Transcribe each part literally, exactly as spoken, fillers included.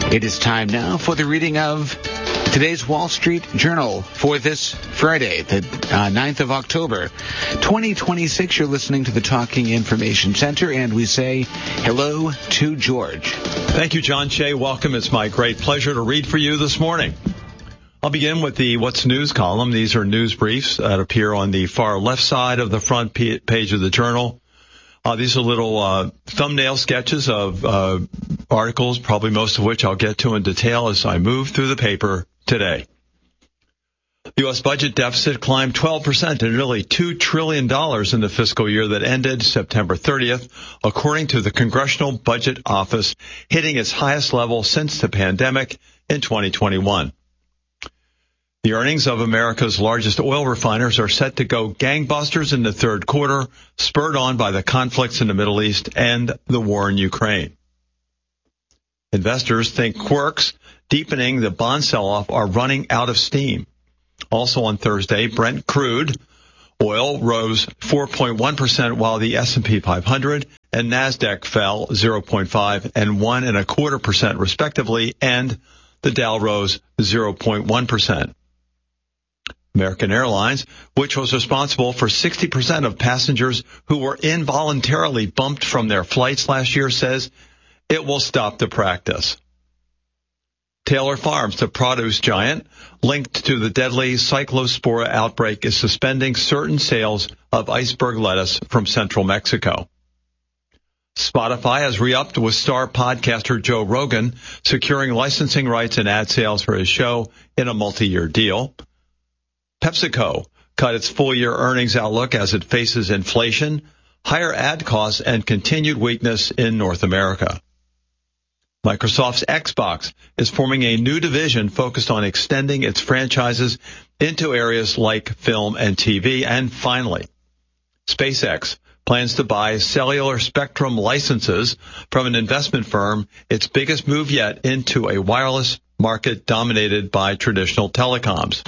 It is time now for the reading of today's Wall Street Journal for this Friday, the uh, ninth of October, twenty twenty-six. You're listening to the Talking Information Center, and we say hello to George. Thank you, John Shea. Welcome. It's my great pleasure to read for you this morning. I'll begin with the What's News column. These are news briefs that appear on the far left side of the front page of the Journal. Uh, these are little uh, thumbnail sketches of uh, articles, probably most of which I'll get to in detail as I move through the paper today. The U S budget deficit climbed twelve percent to nearly two trillion dollars in the fiscal year that ended September thirtieth, according to the Congressional Budget Office, hitting its highest level since the pandemic in twenty twenty-one. The earnings of America's largest oil refiners are set to go gangbusters in the third quarter, spurred on by the conflicts in the Middle East and the war in Ukraine. Investors think quirks deepening the bond sell-off are running out of steam. Also on Thursday, Brent crude oil rose four point one percent while the S and P five hundred and NASDAQ fell zero point five and one and a quarter percent respectively, and the Dow rose zero point one percent. American Airlines, which was responsible for sixty percent of passengers who were involuntarily bumped from their flights last year, says it will stop the practice. Taylor Farms, the produce giant linked to the deadly cyclospora outbreak, is suspending certain sales of iceberg lettuce from central Mexico. Spotify has re-upped with star podcaster Joe Rogan, securing licensing rights and ad sales for his show in a multi-year deal. PepsiCo cut its full-year earnings outlook as it faces inflation, higher ad costs, and continued weakness in North America. Microsoft's Xbox is forming a new division focused on extending its franchises into areas like film and T V. And finally, SpaceX plans to buy cellular spectrum licenses from an investment firm, its biggest move yet into a wireless market dominated by traditional telecoms.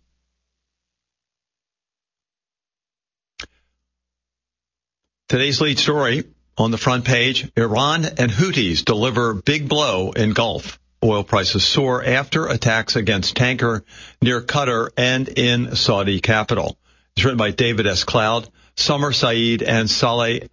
Today's lead story on the front page, Iran and Houthis deliver big blow in Gulf. Oil prices soar after attacks against tanker near Qatar and in Saudi capital. It's written by David S. Cloud, Summer Saeed, and Saleh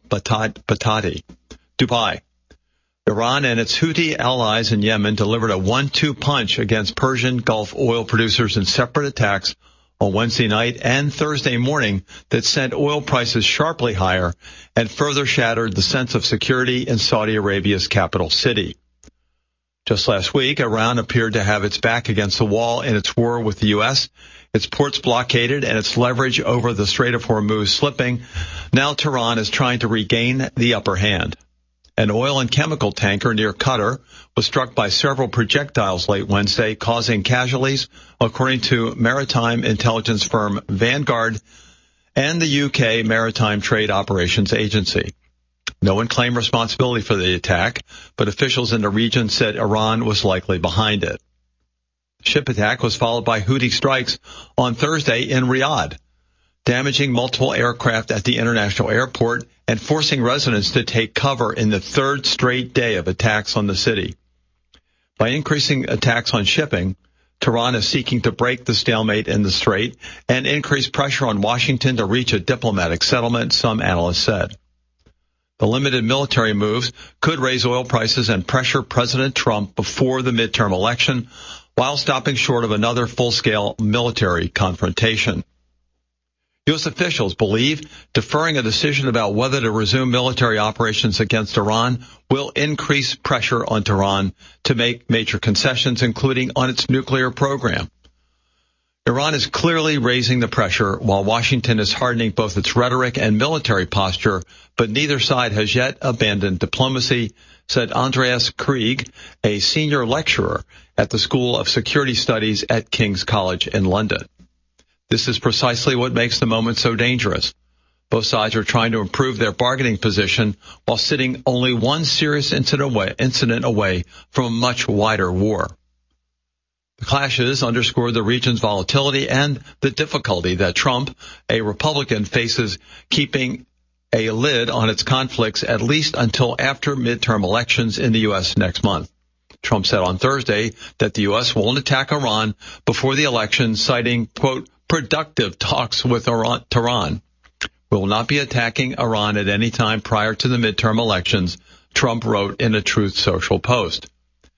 Batati. Dubai. Iran and its Houthi allies in Yemen delivered a one two punch against Persian Gulf oil producers in separate attacks on Wednesday night and Thursday morning that sent oil prices sharply higher and further shattered the sense of security in Saudi Arabia's capital city. Just last week, Iran appeared to have its back against the wall in its war with the U S, its ports blockaded, and its leverage over the Strait of Hormuz slipping. Now Tehran is trying to regain the upper hand. An oil and chemical tanker near Qatar was struck by several projectiles late Wednesday, causing casualties, according to maritime intelligence firm Vanguard and the U K Maritime Trade Operations Agency. No one claimed responsibility for the attack, but officials in the region said Iran was likely behind it. The ship attack was followed by Houthi strikes on Thursday in Riyadh, damaging multiple aircraft at the international airport and forcing residents to take cover in the third straight day of attacks on the city. By increasing attacks on shipping, Tehran is seeking to break the stalemate in the strait and increase pressure on Washington to reach a diplomatic settlement, some analysts said. The limited military moves could raise oil prices and pressure President Trump before the midterm election, while stopping short of another full-scale military confrontation. U S officials believe deferring a decision about whether to resume military operations against Iran will increase pressure on Tehran to make major concessions, including on its nuclear program. Iran is clearly raising the pressure while Washington is hardening both its rhetoric and military posture, but neither side has yet abandoned diplomacy, said Andreas Krieg, a senior lecturer at the School of Security Studies at King's College in London. This is precisely what makes the moment so dangerous. Both sides are trying to improve their bargaining position while sitting only one serious incident away, incident away from a much wider war. The clashes underscore the region's volatility and the difficulty that Trump, a Republican, faces keeping a lid on its conflicts at least until after midterm elections in the U S next month. Trump said on Thursday that the U S won't attack Iran before the election, citing, quote, productive talks with Iran, Tehran. We will not be attacking Iran at any time prior to the midterm elections, Trump wrote in a Truth Social post.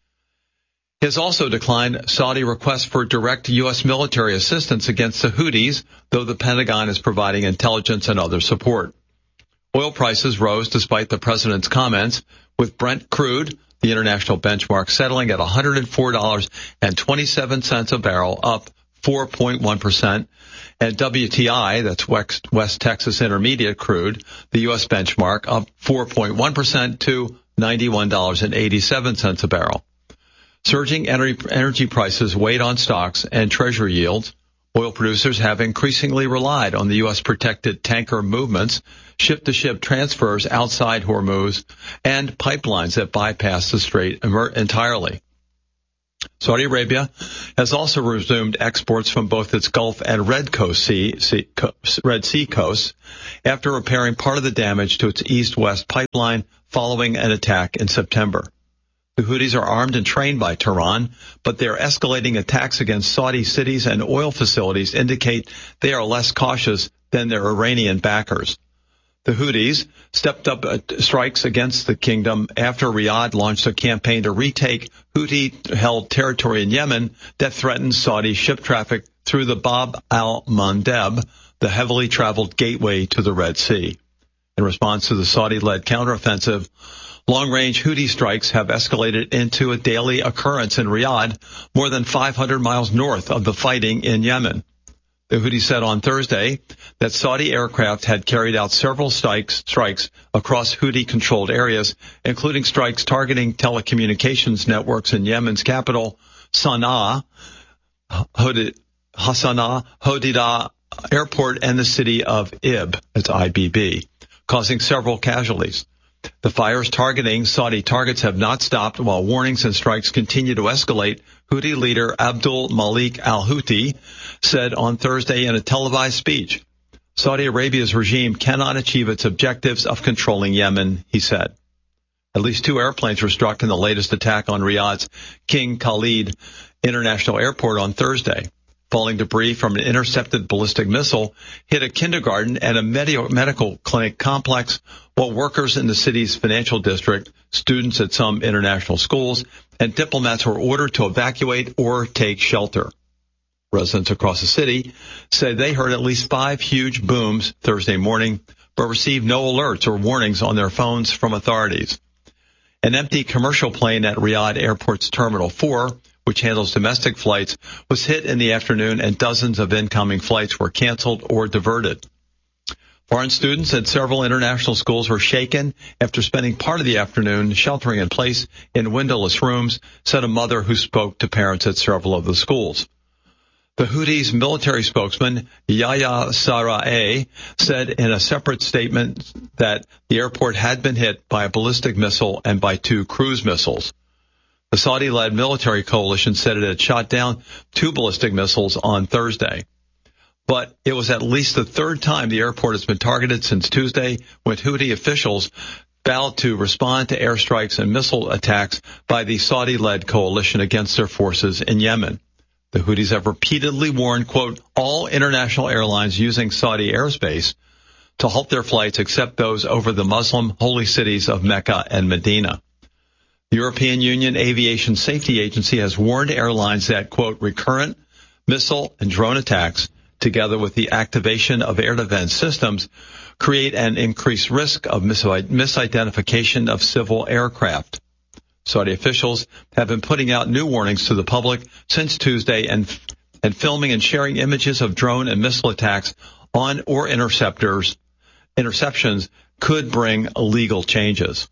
He has also declined Saudi requests for direct U S military assistance against the Houthis, though the Pentagon is providing intelligence and other support. Oil prices rose despite the president's comments, with Brent crude, the international benchmark, settling at one hundred four dollars and twenty-seven cents a barrel, up four point one percent, and W T I, that's West, West Texas Intermediate crude, the U S benchmark, up four point one percent to ninety-one dollars and eighty-seven cents a barrel. Surging energy prices weighed on stocks and treasury yields. Oil producers have increasingly relied on the U S protected tanker movements, ship-to-ship transfers outside Hormuz, and pipelines that bypass the strait entirely. Saudi Arabia has also resumed exports from both its Gulf and Red, Coast sea, sea, Red Sea coasts after repairing part of the damage to its east-west pipeline following an attack in September. The Houthis are armed and trained by Tehran, but their escalating attacks against Saudi cities and oil facilities indicate they are less cautious than their Iranian backers. The Houthis stepped up strikes against the kingdom after Riyadh launched a campaign to retake Houthi-held territory in Yemen that threatens Saudi ship traffic through the Bab al-Mandeb, the heavily traveled gateway to the Red Sea. In response to the Saudi-led counteroffensive, long-range Houthi strikes have escalated into a daily occurrence in Riyadh, more than five hundred miles north of the fighting in Yemen. The Houthis said on Thursday that Saudi aircraft had carried out several strikes, strikes across Houthi-controlled areas, including strikes targeting telecommunications networks in Yemen's capital, Sana'a, Hasana, Hodeidah Airport, and the city of Ib, it's I B B, causing several casualties. The fires targeting Saudi targets have not stopped while warnings and strikes continue to escalate, Houthi leader Abdul Malik al-Houthi said on Thursday in a televised speech. Saudi Arabia's regime cannot achieve its objectives of controlling Yemen, he said. At least two airplanes were struck in the latest attack on Riyadh's King Khalid International Airport on Thursday. Falling debris from an intercepted ballistic missile hit a kindergarten and a med- medical clinic complex, while workers in the city's financial district, students at some international schools, and diplomats were ordered to evacuate or take shelter. Residents across the city say they heard at least five huge booms Thursday morning, but received no alerts or warnings on their phones from authorities. An empty commercial plane at Riyadh Airport's Terminal four, which handles domestic flights, was hit in the afternoon, and dozens of incoming flights were canceled or diverted. Foreign students at several international schools were shaken after spending part of the afternoon sheltering in place in windowless rooms, said a mother who spoke to parents at several of the schools. The Houthis' military spokesman, Yahya Saree, said in a separate statement that the airport had been hit by a ballistic missile and by two cruise missiles. The Saudi-led military coalition said it had shot down two ballistic missiles on Thursday. But it was at least the third time the airport has been targeted since Tuesday, when Houthi officials vowed to respond to airstrikes and missile attacks by the Saudi-led coalition against their forces in Yemen. The Houthis have repeatedly warned, quote, all international airlines using Saudi airspace to halt their flights except those over the Muslim holy cities of Mecca and Medina. The European Union Aviation Safety Agency has warned airlines that, quote, recurrent missile and drone attacks, together with the activation of air defense systems, create an increased risk of misidentification of civil aircraft. Saudi officials have been putting out new warnings to the public since Tuesday and, and filming and sharing images of drone and missile attacks on or interceptors, interceptions could bring legal changes.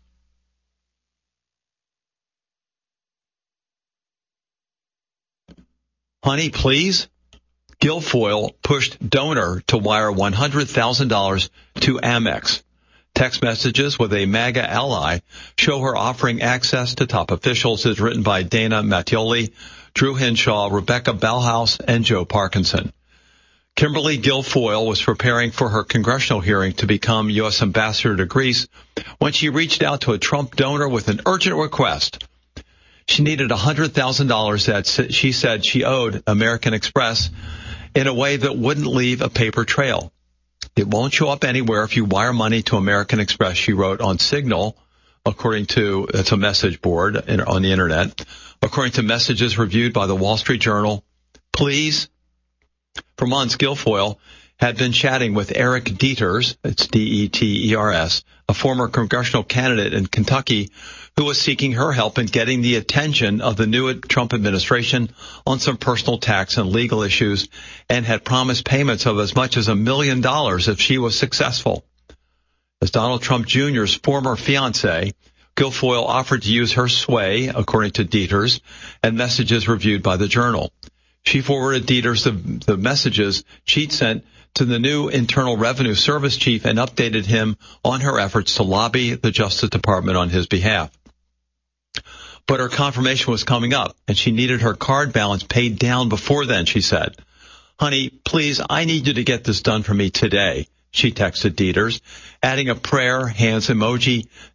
Honey, please? Guilfoyle pushed donor to wire one hundred thousand dollars to Amex. Text messages with a MAGA ally show her offering access to top officials, as written by Dana Mattioli, Drew Hinshaw, Rebecca Bauhaus, and Joe Parkinson. Kimberly Guilfoyle was preparing for her congressional hearing to become U S ambassador to Greece when she reached out to a Trump donor with an urgent request. She needed one hundred thousand dollars that she said she owed American Express in a way that wouldn't leave a paper trail. It won't show up anywhere if you wire money to American Express, she wrote on Signal, according to, it's a message board on the internet, according to messages reviewed by the Wall Street Journal. Please, Vermont's Guilfoyle had been chatting with Eric Deters, it's D E T E R S, a former congressional candidate in Kentucky who was seeking her help in getting the attention of the new Trump administration on some personal tax and legal issues, and had promised payments of as much as a million dollars if she was successful. As Donald Trump Junior's former fiancée, Guilfoyle offered to use her sway, according to Deters, and messages reviewed by the Journal. She forwarded Deters the, the messages she'd sent to the new Internal Revenue Service chief and updated him on her efforts to lobby the Justice Department on his behalf. But her confirmation was coming up, and she needed her card balance paid down before then, she said. Honey, please, I need you to get this done for me today, she texted Deters, adding a prayer hands emoji